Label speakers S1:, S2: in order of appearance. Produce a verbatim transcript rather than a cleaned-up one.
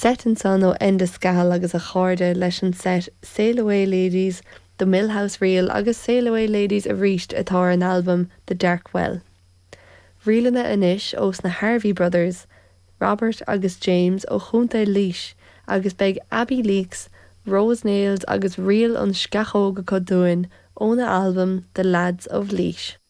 S1: Setan san ó Enda Scathal agus a cháirde leis an set Sail Away Ladies, The Millhouse Reel agus Sail Away Ladies a ríist atá an album The Dark Well. Rialana inis os na Harvey Brothers, Robert agus James ó Chunta Leash agus beg Abby Leaks, Rose Nails agus Real an Scachóga Coduin ó na album The Lads of Leash.